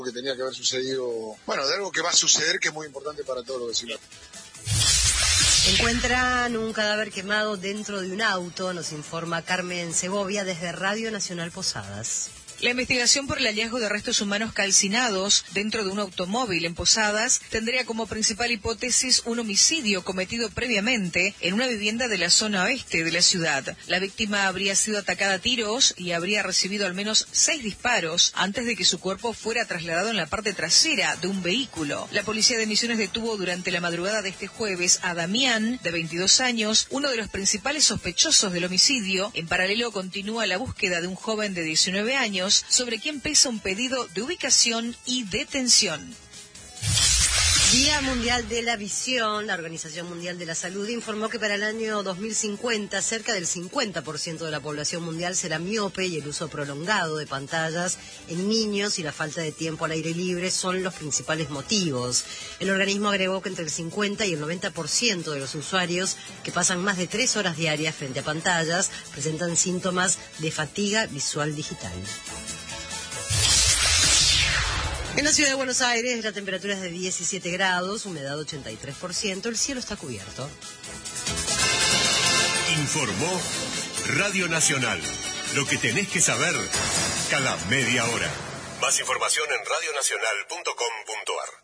Que tenía que haber sucedido, bueno, de algo que va a suceder, que es muy importante para todos los vecinos. Encuentran un cadáver quemado dentro de un auto, nos informa Carmen Segovia desde Radio Nacional Posadas. La investigación por el hallazgo de restos humanos calcinados dentro de un automóvil en Posadas tendría como principal hipótesis un homicidio cometido previamente en una vivienda de la zona oeste de la ciudad. La víctima habría sido atacada a tiros y habría recibido al menos 6 disparos antes de que su cuerpo fuera trasladado en la parte trasera de un vehículo. La policía de Misiones detuvo durante la madrugada de este jueves a Damián, de 22 años, uno de los principales sospechosos del homicidio. En paralelo continúa la búsqueda de un joven de 19 años sobre quien pesa un pedido de ubicación y detención. Día Mundial de la Visión. La Organización Mundial de la Salud informó que para el año 2050 cerca del 50% de la población mundial será miope y el uso prolongado de pantallas en niños y la falta de tiempo al aire libre son los principales motivos. El organismo agregó que entre el 50 y el 90% de los usuarios que pasan más de 3 horas diarias frente a pantallas presentan síntomas de fatiga visual digital. En la ciudad de Buenos Aires la temperatura es de 17 grados, humedad 83%, el cielo está cubierto. Informó Radio Nacional. Lo que tenés que saber cada media hora. Más información en radionacional.com.ar.